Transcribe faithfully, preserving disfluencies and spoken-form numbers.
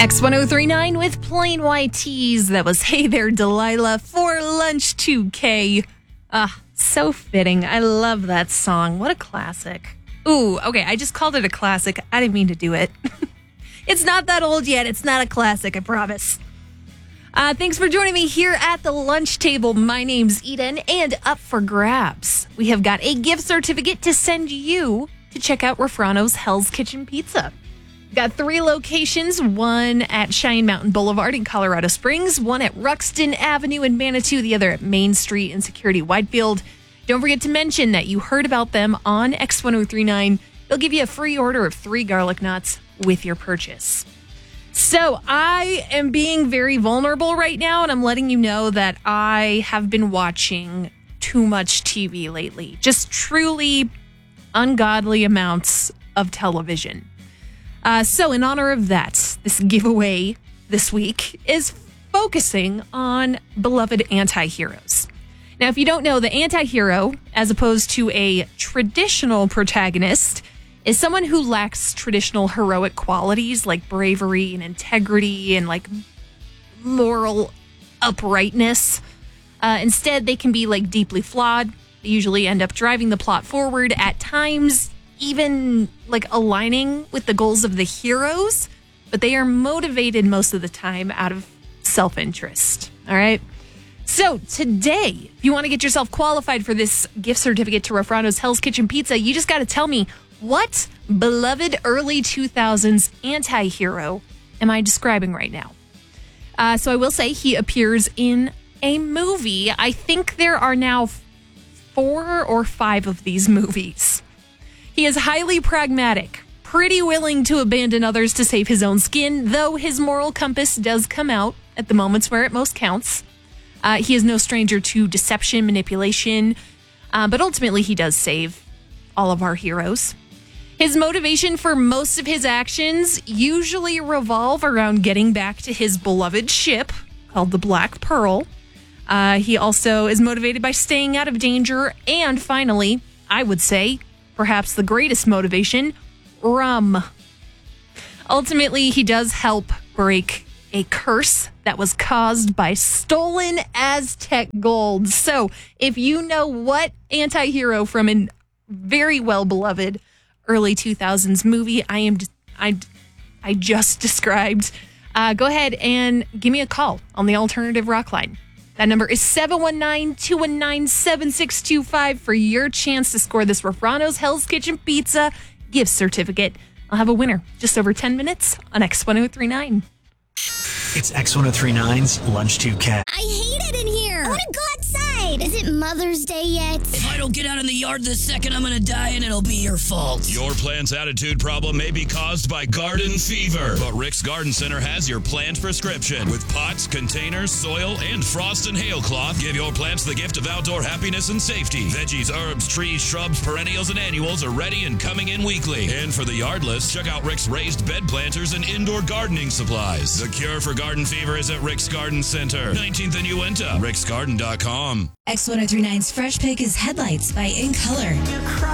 X ten thirty-nine with Plain White Tees. That was Hey There, Delilah for Lunch two K. Ah, so fitting. I love that song. What a classic. Ooh, okay, I just called it a classic. I didn't mean to do it. It's not that old yet. It's not a classic, I promise. Uh, thanks for joining me here at the lunch table. My name's Eden, and up for grabs, we have got a gift certificate to send you to check out Refrano's Hell's Kitchen Pizza. We've got three locations, one at Cheyenne Mountain Boulevard in Colorado Springs, one at Ruxton Avenue in Manitou, the other at Main Street in Security Whitefield. Don't forget to mention that you heard about them on X ten thirty-nine. They'll give you a free order of three garlic knots with your purchase. So I am being very vulnerable right now, and I'm letting you know that I have been watching too much T V lately. Just truly ungodly amounts of television. Uh, so in honor of that, this giveaway this week is focusing on beloved anti-heroes. Now, if you don't know, the anti-hero, as opposed to a traditional protagonist, is someone who lacks traditional heroic qualities like bravery and integrity and like moral uprightness. Uh, instead, they can be like deeply flawed. They usually end up driving the plot forward, at times even like aligning with the goals of the heroes, but they are motivated most of the time out of self-interest. All right. So today, if you want to get yourself qualified for this gift certificate to Refrano's Hell's Kitchen Pizza, you just got to tell me, what beloved early two thousands anti-hero am I describing right now? Uh, so I will say he appears in a movie. I think there are now four or five of these movies. He is highly pragmatic, pretty willing to abandon others to save his own skin, though his moral compass does come out at the moments where it most counts. Uh, he is no stranger to deception, manipulation, uh, but ultimately he does save all of our heroes. His motivation for most of his actions usually revolve around getting back to his beloved ship called the Black Pearl. Uh, he also is motivated by staying out of danger. And finally, I would say, perhaps the greatest motivation, rum. Ultimately, he does help break a curse that was caused by stolen Aztec gold. So if you know what anti-hero from a very well-beloved early two thousands movie I am I, I just described, uh, go ahead and give me a call on the Alternative Rock line. That number is seven one nine, two one nine, seven six two five for your chance to score this Refrano's Hell's Kitchen Pizza gift certificate. I'll have a winner just over ten minutes on X ten thirty-nine. It's X ten thirty-nine's Lunch two K. I hate it in here. I want to go outside. Is it Mother's Day yet? If I don't get out in the yard this second, I'm going to die and it'll be your fault. Your plant's attitude problem may be caused by garden fever, but Rick's Garden Center has your plant prescription. With pots, containers, soil, and frost and hail cloth, give your plants the gift of outdoor happiness and safety. Veggies, herbs, trees, shrubs, perennials, and annuals are ready and coming in weekly. And for the yardless, check out Rick's raised bed planters and indoor gardening supplies. The cure for garden fever is at Rick's Garden Center, nineteenth and Uinta, ricksgarden dot com. X ten thirty-nine's Fresh Pick is Headlights by In Color.